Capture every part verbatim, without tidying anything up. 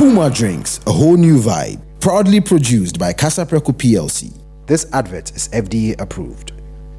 Puma Drinks, a whole new vibe. Proudly produced by Casapreco P L C. This advert is F D A approved.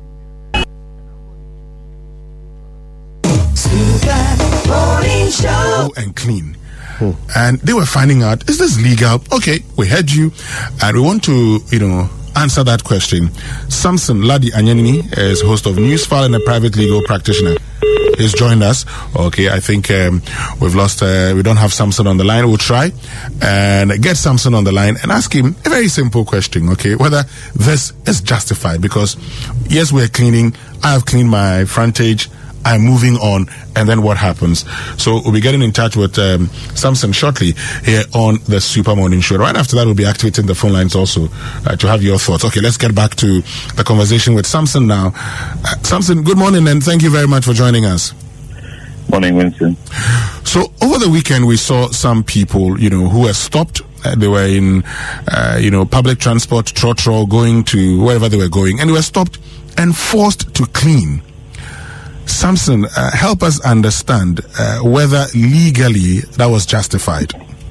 Super Morning Show. And clean. Hmm. And they were finding out, is this legal? Okay, we heard you, and we want to, you know, answer that question. Samson Ladi Anyanini is host of Newsfile and a private legal practitioner. He's joined us. Okay, I think um, we've lost, uh, we don't have Samson on the line. We'll try and get Samson on the line and ask him a very simple question, okay, whether this is justified. Because, yes, we're cleaning. I have cleaned my frontage. I'm moving on, and then what happens? So we'll be getting in touch with um, Samson shortly here on the Super Morning Show. Right after that, we'll be activating the phone lines also uh, to have your thoughts. Okay, let's get back to the conversation with Samson now. Uh, Samson, good morning, and thank you very much for joining us. Morning, Winston. So over the weekend, we saw some people, you know, who were stopped. Uh, they were in, uh, you know, public transport, trotro, going to wherever they were going, and they were stopped and forced to clean. Samson, uh, help us understand uh, whether legally that was justified.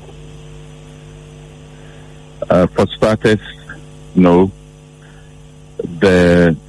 Uh, for starters, no. The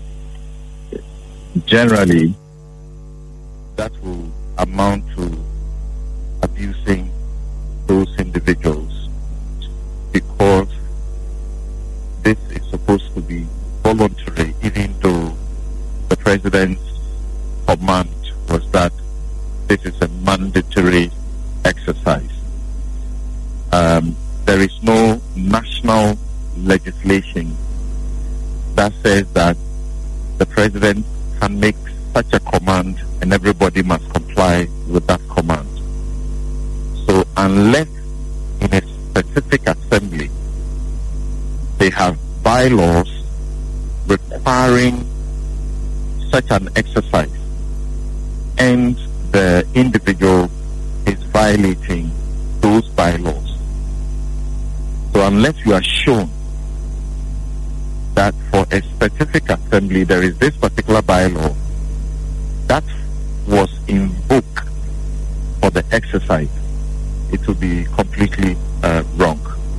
generally that will amount to abusing those individuals, because this is supposed to be voluntary, even though the president's command was that this is a mandatory exercise. Um, there is no national legislation that says that the president can make such a command and everybody must comply with that command. So unless in a specific assembly they have bylaws requiring such an exercise, and the individual is violating those bylaws. So unless you are shown that for a specific assembly there is this particular bylaw that was invoked for the exercise, it will be completely uh, wrong.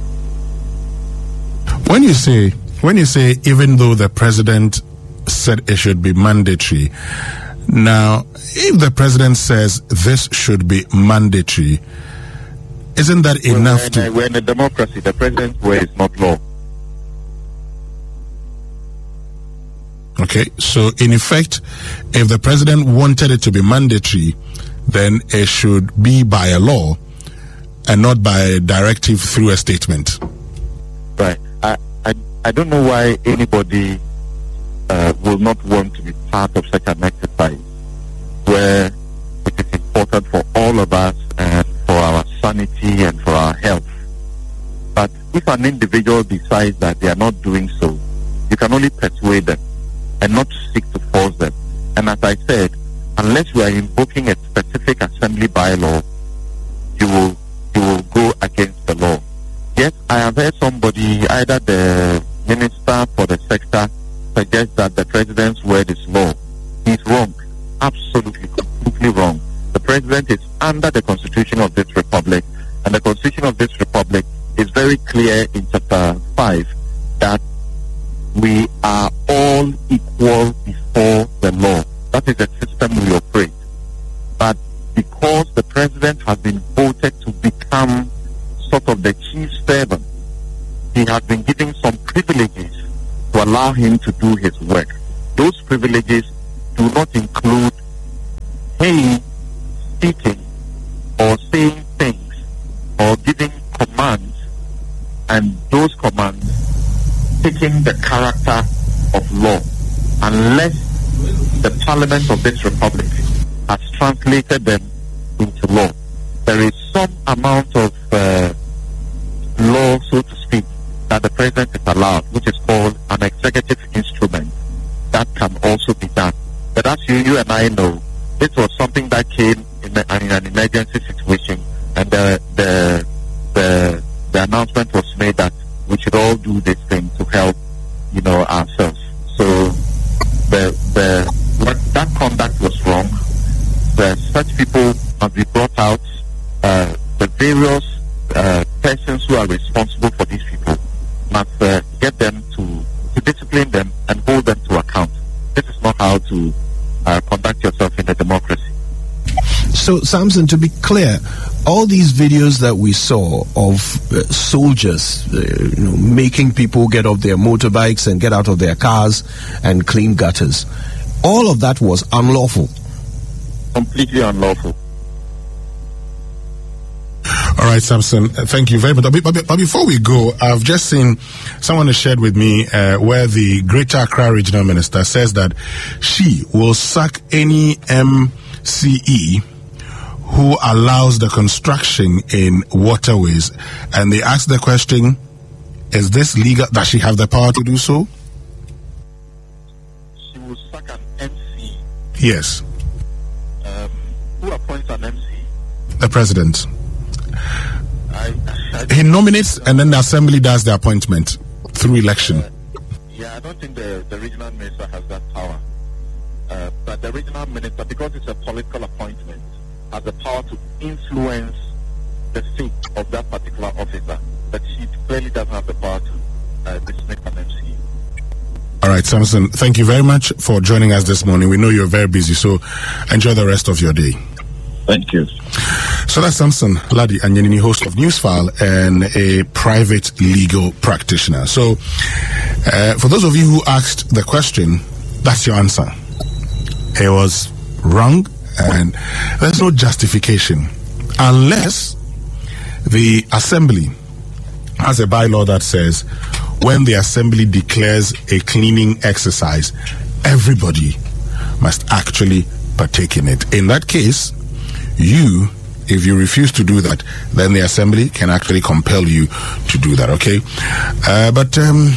When you say, when you say, even though the president said it should be mandatory, now, if the president says this should be mandatory, isn't that well, enough we're to... A, we're in a democracy. The president's way is not law. Okay, so in effect, if the president wanted it to be mandatory, then it should be by a law and not by a directive through a statement. Right. I, I, I don't know why anybody Uh, will not want to be part of such an exercise where it is important for all of us and for our sanity and for our health. But if an individual decides that they are not doing so, you can only persuade them and not seek to force them. And as I said, unless we are invoking a specific assembly bylaw, you will you will go against the law. Yes, I have heard somebody, either the minister for the sector, suggest that the president's word is law. He's wrong. Absolutely, completely wrong. The president is under the constitution of this republic, and the constitution of this republic is very clear in chapter five that we are all equal before the law. That is the system we operate. But because the president has been voted to become sort of the chief servant, he has been given some privileges to allow him to do his work. Those privileges do not include him speaking or saying things or giving commands, and those commands taking the character of law, unless the parliament of this republic has translated them into law. There is some amount of uh, law, so to speak, that the president is allowed, which is called an executive instrument. That can also be done. But as you, you and I know, this was something that came in, a, in an emergency situation, and the, the the the announcement was made that we should all do this thing to help, you know, ourselves. So the the what, that conduct was wrong. The, such people must be brought out. Uh, the various uh, persons who are responsible for these people must uh, get them to, to discipline them and hold them to account. This is not how to uh, conduct yourself in a democracy. So, Samson, to be clear, all these videos that we saw of uh, soldiers, uh, you know, making people get off their motorbikes and get out of their cars and clean gutters, all of that was unlawful. Completely unlawful. All right, Samson, thank you very much. But, but, but before we go, I've just seen someone has shared with me uh, where the Greater Accra Regional Minister says that she will sack any M C E who allows the construction in waterways. And they ask the question, is this legal? Does she have the power to do so? She will sack an M C. Yes. Um, who appoints an M C? The president. I, I He nominates and then the assembly does the appointment through election. Uh, yeah, I don't think the, the regional minister has that power. Uh, but the regional minister, because it's a political appointment, has the power to influence the fate of that particular officer. But she clearly doesn't have the power to uh, dismiss an M C. All right, Samson, thank you very much for joining us this morning. We know you're very busy, so enjoy the rest of your day. Thank you. So that's Samson Ladi Anyanini, host of Newsfile and a private legal practitioner. So uh, for those of you who asked the question, that's your answer. It was wrong and there's no justification unless the assembly has a bylaw that says when the assembly declares a cleaning exercise, everybody must actually partake in it. In that case, you, if you refuse to do that, then the assembly can actually compel you to do that, okay? Uh, but um,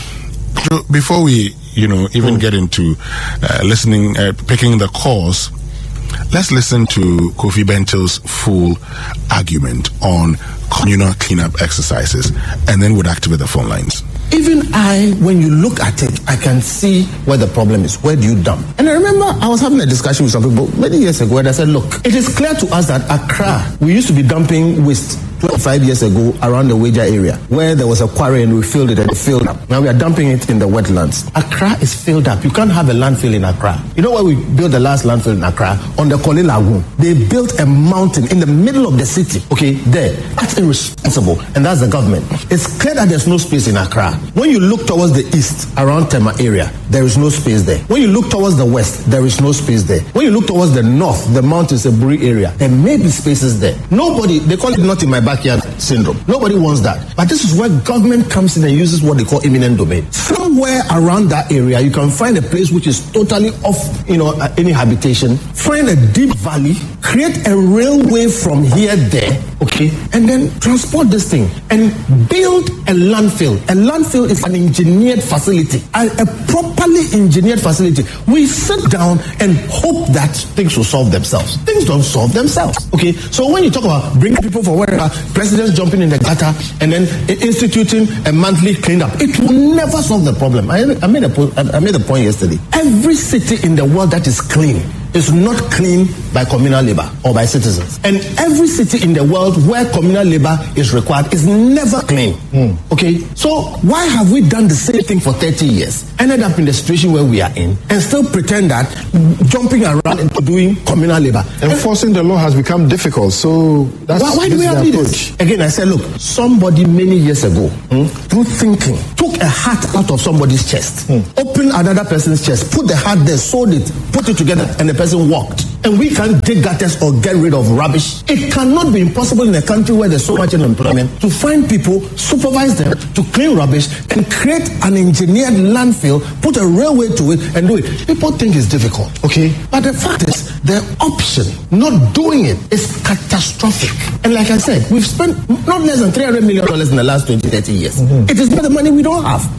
before we, you know, even mm. get into uh, listening, uh, picking the cause, let's listen to Kofi Bentill's full argument on communal cleanup exercises, and then we'll activate the phone lines. Even I, when you look at it, I can see where the problem is. Where do you dump? And I remember I was having a discussion with some people many years ago, and I said, look, it is clear to us that Accra, we used to be dumping waste twenty-five years ago around the Wager area, where there was a quarry and we filled it and it filled up. Now we are dumping it in the wetlands. Accra is filled up. You can't have a landfill in Accra. You know where we built the last landfill in Accra? On the Koli Lagoon. They built a mountain in the middle of the city, okay, there. That's irresponsible, and that's the government. It's clear that there's no space in Accra. When you look towards the east, around Tema area, there is no space there. When you look towards the west, there is no space there. When you look towards the north, the Mount Isaburi area, there may be spaces there. Nobody, they call it not in my backyard syndrome. Nobody wants that. But this is where government comes in and uses what they call eminent domain. Somewhere around that area, you can find a place which is totally off, you know, uh, any habitation. Find a deep valley, create a railway from here there, okay, and then transport this thing and build a landfill. A landfill is an engineered facility, a, a properly engineered facility. We sit down and hope that things will solve themselves. Things don't solve themselves, okay? So when you talk about bringing people for whatever, presidents jumping in the gutter and then instituting a monthly cleanup, it will never solve the problem. I, I made a po- I made a point yesterday. Every city in the world that is clean is not clean by communal labor or by citizens. And every city in the world where communal labor is required is never clean. Mm. Okay? So why have we done the same thing for thirty years, ended up in the situation where we are in, and still pretend that jumping around into doing communal labor? Enforcing the law has become difficult, so that's why, why do we have this? Again, I said, look, somebody many years ago, hmm, through thinking, took a hat out of somebody's chest, hmm. opened another person's chest, put the hat there, sewed it, put it together, and the person walked. And we can't dig gutters or get rid of rubbish. It cannot be impossible in a country where there's so much unemployment to find people, supervise them to clean rubbish and create an engineered landfill, put a railway to it and do it. People think it's difficult, okay? But the fact is, the option, not doing it, is catastrophic. And like I said, we've spent not less than three hundred million dollars in the last twenty, thirty years. Mm-hmm. It is not the money we don't have.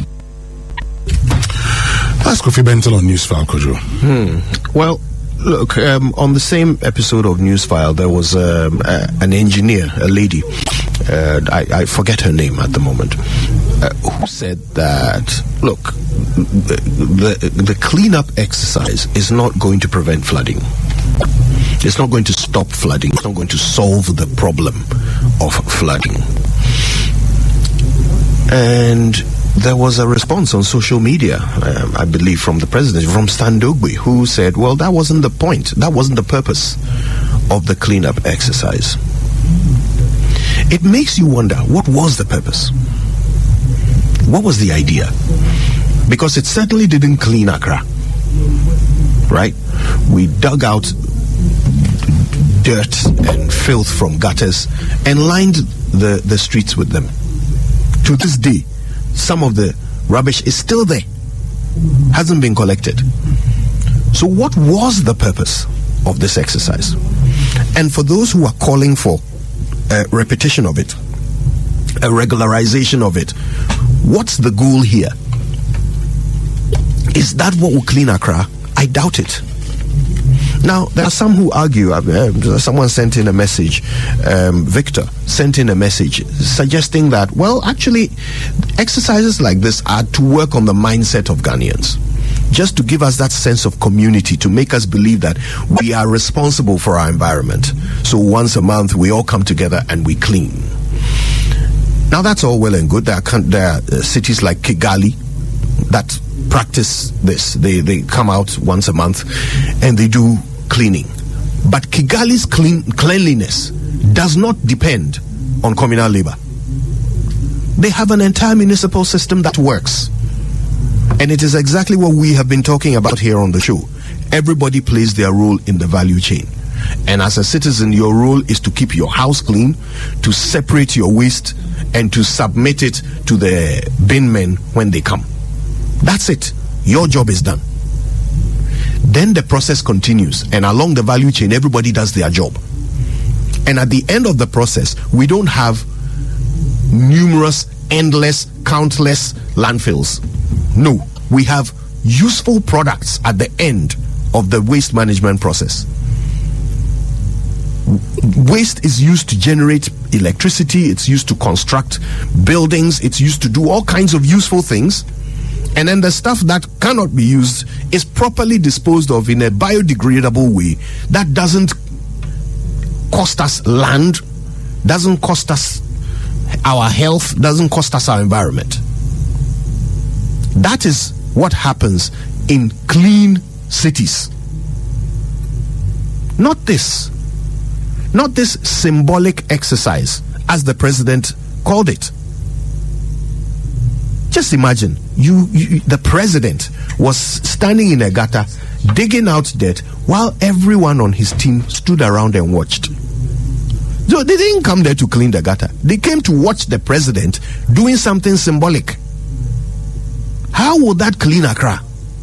That's Kofi Bentil on Newsfile, Kojo. Hmm. Well, look, um, on the same episode of Newsfile, there was um, uh, an engineer, a lady, uh, I, I forget her name at the moment, uh, who said that, look, the, the, the cleanup exercise is not going to prevent flooding. It's not going to stop flooding. It's not going to solve the problem of flooding. And there was a response on social media, um, I believe, from the president, from Stan Dogbe, who said, well, that wasn't the point. That wasn't the purpose of the cleanup exercise. It makes you wonder, what was the purpose? What was the idea? Because it certainly didn't clean Accra, right? We dug out dirt and filth from gutters and lined the, the streets with them. To this day, some of the rubbish is still there, hasn't been collected. So what was the purpose of this exercise? And for those who are calling for a repetition of it, a regularization of it, what's the goal here? Is that what will clean Accra? I doubt it. Now, there are some who argue, uh, someone sent in a message, um, Victor sent in a message suggesting that, well, actually, exercises like this are to work on the mindset of Ghanaians, just to give us that sense of community, to make us believe that we are responsible for our environment. So once a month, we all come together and we clean. Now, that's all well and good. There are, there are cities like Kigali that practice this. They they come out once a month and they do cleaning. But Kigali's clean cleanliness does not depend on communal labor. They have an entire municipal system that works. And it is exactly what we have been talking about here on the show. Everybody plays their role in the value chain. And as a citizen, your role is to keep your house clean, to separate your waste, and to submit it to the bin men when they come. That's it. Your job is done. Then the process continues, and along the value chain, everybody does their job. And at the end of the process, we don't have numerous, endless, countless landfills. No, we have useful products at the end of the waste management process. Waste is used to generate electricity, it's used to construct buildings, it's used to do all kinds of useful things. And then the stuff that cannot be used is properly disposed of in a biodegradable way that doesn't cost us land, doesn't cost us our health, doesn't cost us our environment. That is what happens in clean cities. Not this. Not this symbolic exercise, as the president called it. Just imagine, you, you the president was standing in a gutter, digging out dirt, while everyone on his team stood around and watched. So they didn't come there to clean the gutter. They came to watch the president doing something symbolic. How would that clean Accra?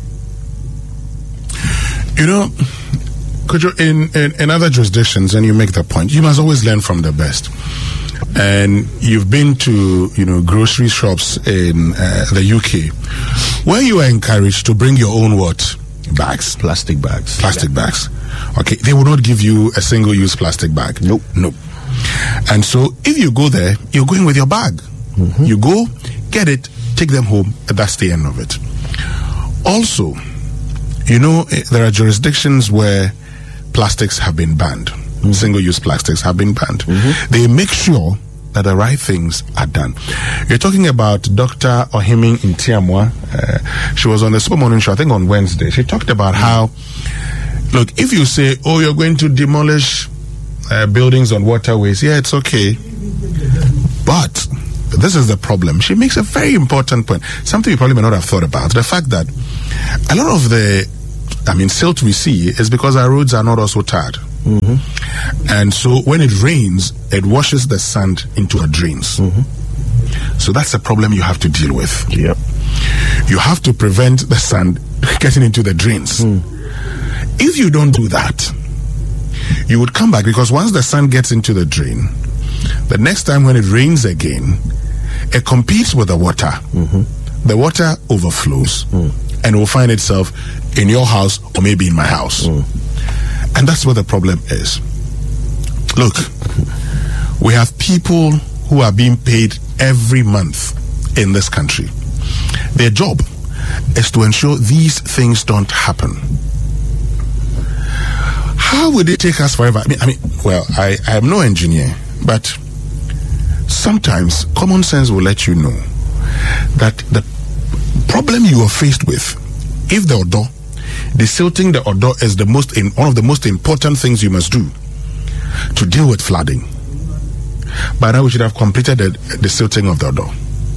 You know, could you, in, in, in other jurisdictions, and you make the point, you must always learn from the best. And you've been to, you know, grocery shops in uh, the U K, where you are encouraged to bring your own what? Bags. Plastic bags. Plastic yeah. bags. Okay, they will not give you a single-use plastic bag. Nope. Nope. And so, if you go there, you're going with your bag. Mm-hmm. You go, get it, take them home, and that's the end of it. Also, you know, there are jurisdictions where plastics have been banned. Mm-hmm. Single-use plastics have been banned. Mm-hmm. They make sure that the right things are done. You're talking about Doctor Ohiming in Tiamwa. Uh, she was on the Super Morning Show, I think on Wednesday. She talked about how, look, if you say, oh, you're going to demolish uh, buildings on waterways, yeah, it's okay. But this is the problem. She makes a very important point, something you probably may not have thought about. The fact that a lot of the, I mean, silt we see is because our roads are not also tarred. Mm-hmm. And so when it rains, it washes the sand into our drains. Mm-hmm. So that's a problem you have to deal with. Yep. You have to prevent the sand getting into the drains. Mm. If you don't do that, you would come back, because once the sand gets into the drain, the next time when it rains again, it competes with the water. Mm-hmm. The water overflows mm. and will find itself in your house or maybe in my house. Mm. And that's where the problem is. Look, we have people who are being paid every month in this country. Their job is to ensure these things don't happen. How would it take us forever? I mean, I mean well, I, I am no engineer, but sometimes common sense will let you know that the problem you are faced with, if the Odo, desilting the Odo is the most in, one of the most important things you must do to deal with flooding. By now we should have completed the, the silting of the Odo.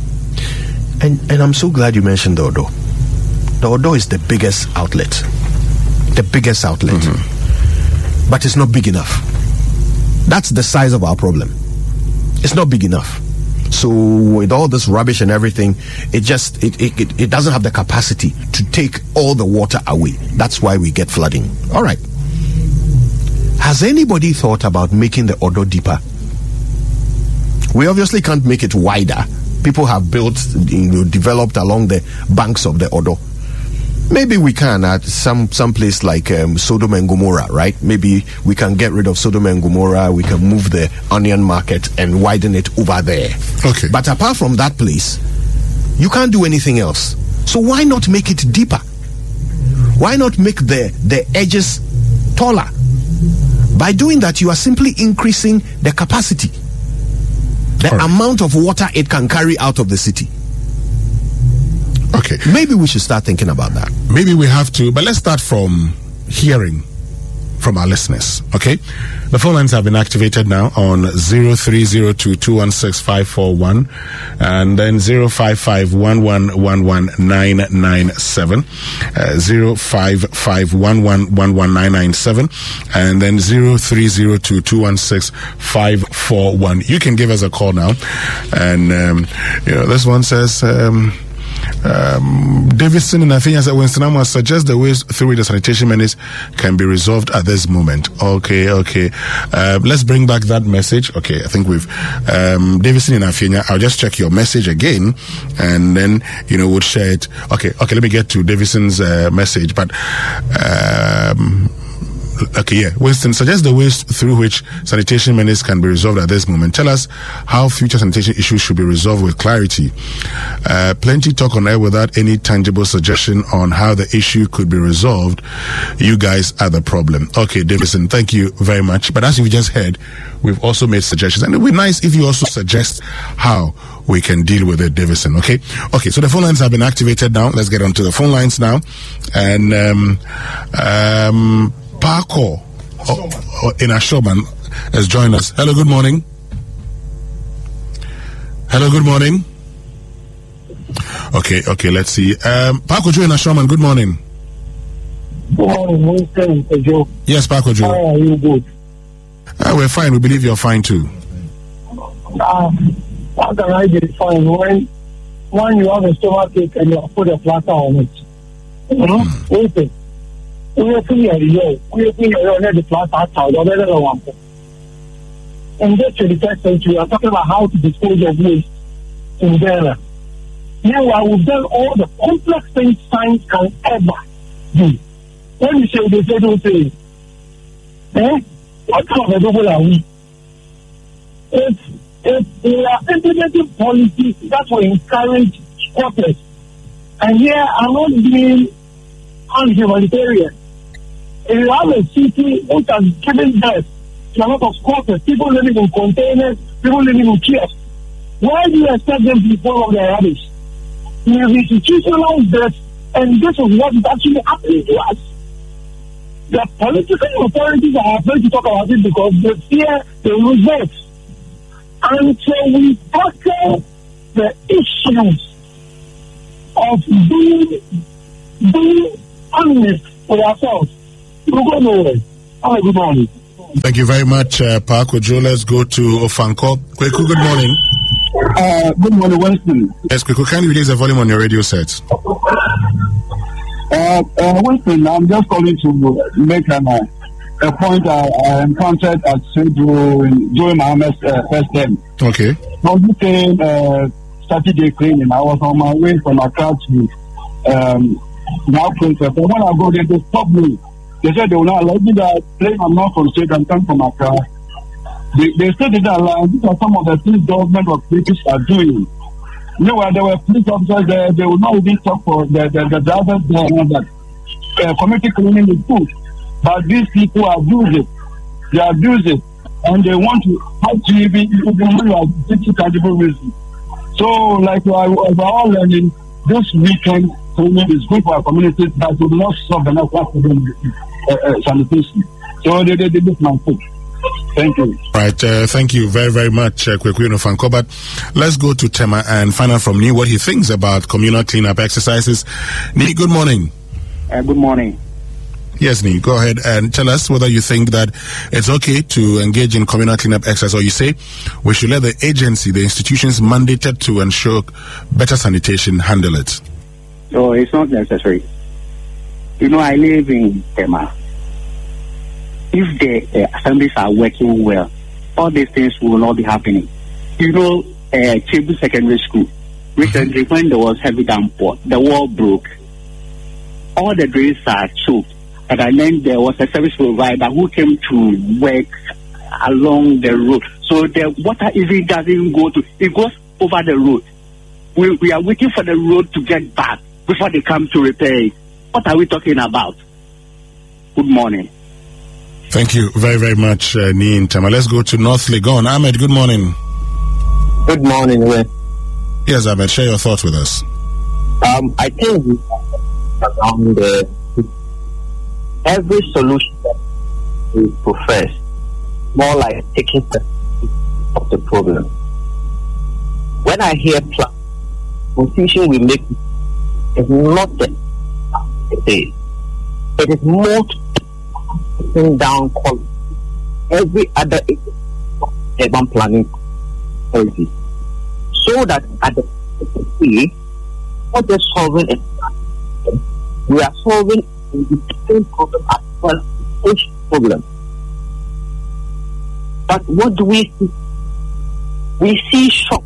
And and I'm so glad you mentioned the Odo. The Odo is the biggest outlet. The biggest outlet. Mm-hmm. But it's not big enough. That's the size of our problem. It's not big enough. So with all this rubbish and everything, it just it, it, it doesn't have the capacity to take all the water away. That's why we get flooding. All right. Has anybody thought about making the Odo deeper? We obviously can't make it wider. People have built, you know, developed along the banks of the Odo. Maybe we can at some some place like um, Sodom and Gomorrah, right? Maybe we can get rid of Sodom and Gomorrah. We can move the onion market and widen it over there. Okay. But apart from that place, you can't do anything else. So why not make it deeper? Why not make the the edges taller? By doing that, you are simply increasing the capacity, the right. amount of water it can carry out of the city. Okay. Maybe we should start thinking about that. Maybe we have to, but let's start from hearing from our listeners, okay? The phone lines have been activated now on zero three zero two, two one six, five four one and then zero five five, one one one one, nine nine seven, uh, zero five five, one one one one, nine nine seven and then zero three zero two, two one six, five four one. You can give us a call now. And, um, you know, this one says... Um, Um, Davidson and Afinia said Winston Amos suggest the ways through the sanitation menace can be resolved at this moment. Okay, okay. Uh, let's bring back that message. Okay, I think we've um, Davidson and Afinia. I'll just check your message again, and then you know we'll share it. Okay, okay. Let me get to Davidson's uh, message, but. Um, Okay, yeah. Winston, suggest the ways through which sanitation menace can be resolved at this moment. Tell us how future sanitation issues should be resolved with clarity. Uh, plenty talk on air without any tangible suggestion on how the issue could be resolved. You guys are the problem. Okay, Davidson, thank you very much. But as you just heard, we've also made suggestions. And it would be nice if you also suggest how we can deal with it, Davidson, okay? Okay, so the phone lines have been activated now. Let's get onto the phone lines now. And, um, um, Parkour oh, oh, in Ashoban has joined us. Hello, good morning. Hello, good morning. Okay, okay, let's see. Um, Parkour Joe in Ashoban, good morning. Good morning, Winston, Joe. Yes, Parkour Joe. How are you good? Uh, we're fine. We believe you're fine too. Uh, how can I be fine when, when you have a stomach ache and you put a plaster on it? You know, mm. Winston. We are clear, yo. We are clear, yo. Let the plaster outside. Or let the one. In this twenty-first century, we are talking about how to dispose of waste in Ghana. Now, we've done all the complex things science can ever do. When you say they say, don't say, eh? What kind of a double are we? If, if we are implementing policies that will encourage squatters, and here I'm not being unhumanitarian. If you have a city which has given birth to a lot of squatters, people living in containers, people living in kiosks, why do you expect them to follow their rubbish? We have institutionalized this, and this is what is actually happening to us. The political authorities are afraid to talk about it because they fear the results. Until we tackle the issues of being, being honest with ourselves, we'll go nowhere. Have a good morning. Thank you very much, uh, Parkour Joe. Let's go to Ofanko. Kweku, good morning. Uh, good morning, Winston. Yes, Kweku, can you release the volume on your radio set? Uh, uh, Winston, I'm just calling to make an, uh, a point I, I encountered at Central during my uh, first term. Okay. On the same uh, Saturday cleaning, I was on my way from Accra to um, now Princess. And when I go there, they stopped me. They said they will not allow me that plane. I'm not from state, I'm coming from Accra. They, they said they don't allow. These are some of the things government of British are doing. Meanwhile, there were police officers there. They will not even talk for the, the, the drivers there and that. Uh, community cleaning is good. But these people abuse it. They abuse it. And they want to have to even when you are getting tangible reason. So, like we are, we are all learning, this weekend training is good for our communities, but will not solve the national problem uh, uh, sanitation. So, they did this my foot. Thank you. Right, uh, thank you very, very much, uh, Kwekuino Fanko. But let's go to Tema and find out from Nii what he thinks about communal cleanup exercises. Nii, good morning. Uh, good morning. Yes, Nii, go ahead and tell us whether you think that it's okay to engage in communal cleanup exercise, or you say we should let the agency, the institutions mandated to ensure better sanitation, handle it. So it's not necessary. You know, I live in Tema. If the uh, assemblies are working well, all these things will not be happening. You know, uh, Chibu Secondary School, recently when there was heavy downpour, the wall broke. All the drains are choked. And I mean, there was a service provider who came to work along the road. So the water even doesn't go to, it goes over the road. We, we are waiting for the road to get back before they come to repair it. What are we talking about? Good morning. Thank you very, very much, uh, Nii in Tema. Let's go to North Legon. Ahmed, good morning. Good morning, Ray. Yes, Ahmed, share your thoughts with us. Um, I think around the, every solution that we profess, more like taking the of the problem. When I hear plan, decision we make is not the day. It is more sitting down quality. Every other urban planning policy, so that at the end, not just solving it, we are solving the same problem as well as problem. But what do we see? We see shop,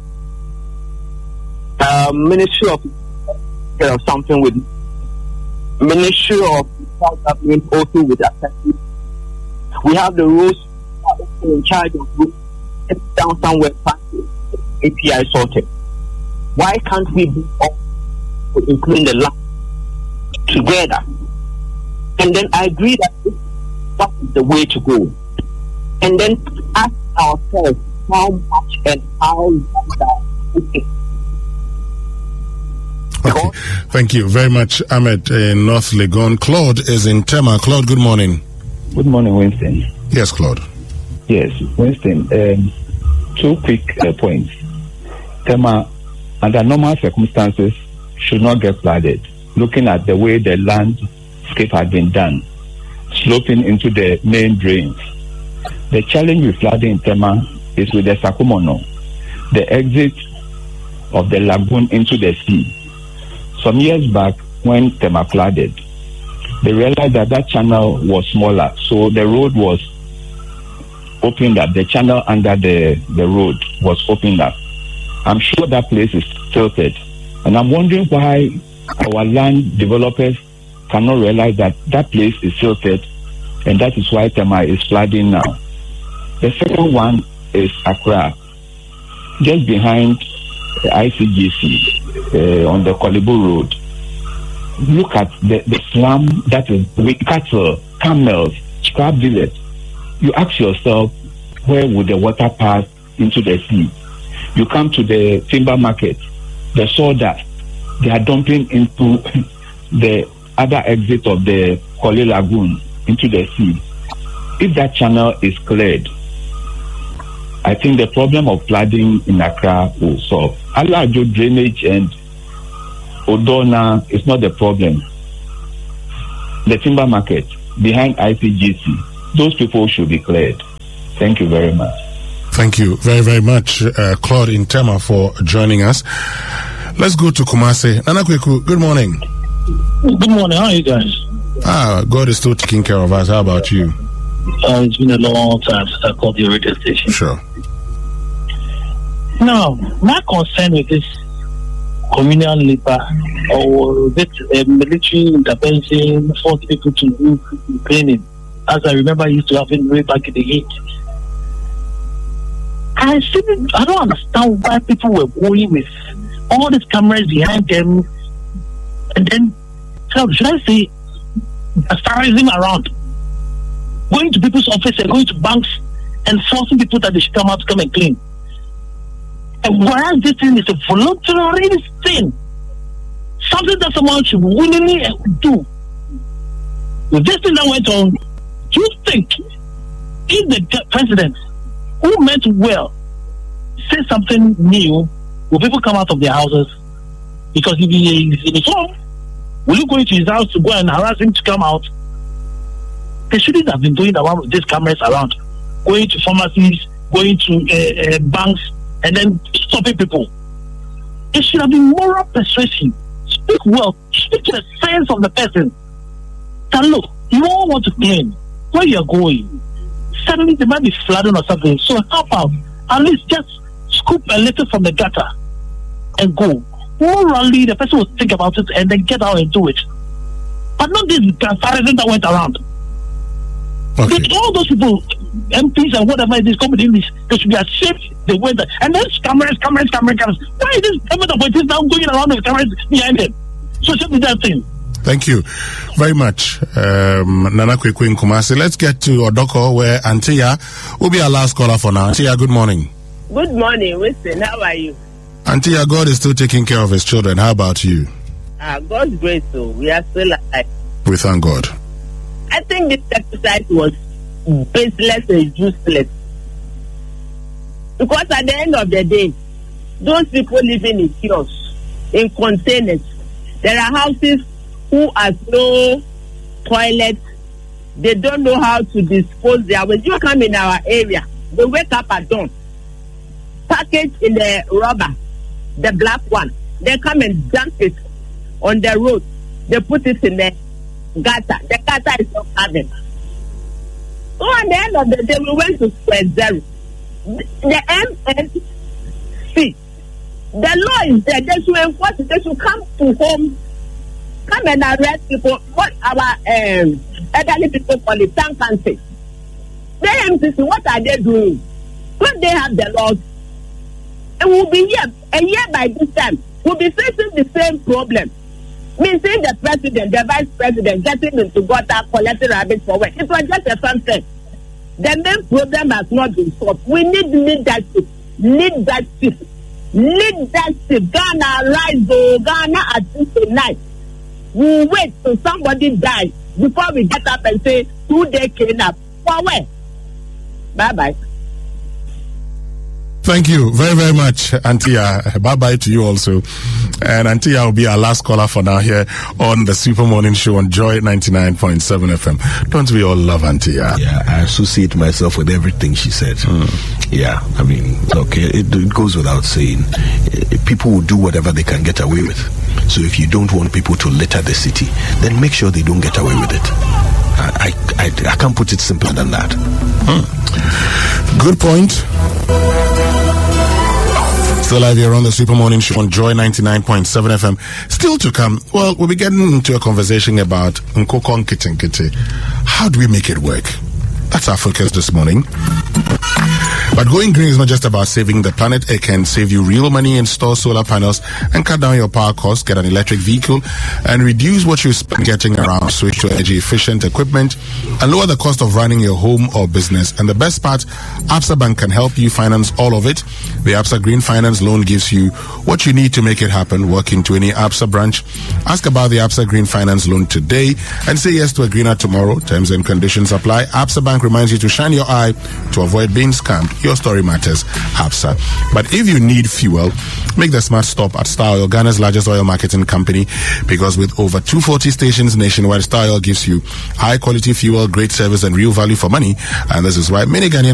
uh, Ministry of you know, something with Ministry of Government also with assessment. We have the rules in charge of group down somewhere A P I sorted. Why can't we be all including the lab together? And then I agree that this is the way to go. And then ask ourselves how much and how long. Okay. Thank you very much, Ahmed in North Legon. Claude is in Tema. Claude, good morning. Good morning, Winston. Yes, Claude. Yes, Winston. Um, two quick uh, points. Tema, under normal circumstances, should not get flooded. Looking at the way the landscape had been done, sloping into the main drains. The challenge with flooding in Tema is with the Sakumono, the exit of the lagoon into the sea. Some years back, when Tema flooded, they realized that that channel was smaller, so the road was opened up. The channel under the, the road was opened up. I'm sure that place is tilted, and I'm wondering why our land developers cannot realize that that place is tilted, and that is why Tema is flooding now. The second one is Accra, just behind the I C G C uh, on the Kolibu Road. Look at the, the slum that is with cattle, camels, scrap village. You ask yourself, where would the water pass into the sea? You come to the timber market, the sawdust, they are dumping into the other exit of the Koli Lagoon into the sea. If that channel is cleared, I think the problem of flooding in Accra will solve. Alajo drainage and Odona is not the problem. The timber market behind I C G C, those people should be cleared. Thank you very much. Thank you very, very much, uh, Claude in Tema, for joining us. Let's go to Kumasi. Nana Kweku, good morning. Good morning. How are you guys? Ah, God is still taking care of us. How about you? Uh, it's been a long time since I called your radio station. Sure. Now, my concern with this communal labor or with uh, military intervention, force people to do cleaning, as I remember I used to have it way back in the eighties. I still, I don't understand why people were going with all these cameras behind them, and then, should I say, terrorism around, going to people's office and going to banks and forcing people that they should come out to come and clean. And whereas this thing is a voluntary thing, something that someone should willingly do. With this thing that went on, do you think if the president, who meant well, say something new, will people come out of their houses? Because if he is in his home, will you go into his house to go and harass him to come out? They shouldn't have been doing around with these cameras around, going to pharmacies, going to uh, uh, banks, and then stopping people. It should have been moral persuasion. Speak well. Speak to the sense of the person. Tell look, you all want to claim where you're going. Suddenly there might be flooding or something. So help out. At least just scoop a little from the gutter and go. Morally, the person will think about it and then get out and do it. But not this comparison that went around. Okay. With all those people, M Ps and whatever it is, coming they should be ashamed the way that. And then cameras, cameras, cameras, cameras. Why is this government of politics now going around with cameras behind them? Social media thing. Thank you very much, um, Nana Kwekwe in Kumasi. Let's get to Odoko, where Antia will be our last caller for now. Antia, good morning. Good morning, Winston. How are you? Antia, God is still taking care of his children. How about you? Ah, God's grace, so we are still alive. We thank God. I think this exercise was baseless and useless. Because at the end of the day, those people living in kiosks, in containers, there are houses who have no toilets. They don't know how to dispose their waste. You come in our area, they wake up at dawn, package in the rubber, the black one. They come and dump it on the road. They put it in the gutter. The gutter is not covered. So at the end of the day, we went to square zero. The M S C, the law is there. They should enforce it. They should come to home, come and arrest people. What our um, elderly people call it, tank and say. The M C C, what are they doing? When they have the laws, and we'll be here a year by this time. We'll be facing the same problem. Me seeing the president, the vice president getting into gutter, collecting rabbits for work. It was just a fun thing. The main problem has not been solved. We need leadership. Leadership. Leadership. Ghana rise, oh, Ghana at this night. We wait till somebody dies before we get up and say, two day clean up. For where? Bye bye. Thank you very, very much, Antia. Bye-bye to you also. And Antia will be our last caller for now here on the Super Morning Show on Joy ninety-nine point seven F M. Don't we all love Antia? Yeah, I associate myself with everything she said. Mm. Yeah, I mean, look, it, it goes without saying. People will do whatever they can get away with. So if you don't want people to litter the city, then make sure they don't get away with it. I, I, I, I can't put it simpler than that. Hmm. Good point. Still live here on the Super Morning Show on Joy ninety-nine point seven F M. Still to come, well, we'll be getting into a conversation about Nkokon Kitinkiti. How do we make it work? That's our focus this morning. But going green is not just about saving the planet. It can save you real money. Install solar panels and cut down your power costs. Get an electric vehicle and reduce what you spend getting around. Switch to energy efficient equipment and lower the cost of running your home or business. And the best part, Absa Bank can help you finance all of it. The Absa Green Finance Loan gives you what you need to make it happen. Walk into any Absa branch, ask about the Absa Green Finance Loan today, and say yes to a greener tomorrow. Terms and conditions apply. Absa Bank reminds you to shine your eye to avoid being scammed. Your story matters, Absa. But if you need fuel, make the smart stop at Star Oil, Ghana's largest oil marketing company, because with over two hundred forty stations nationwide, Star Oil gives you high quality fuel, great service, and real value for money. And this is why many Ghanaians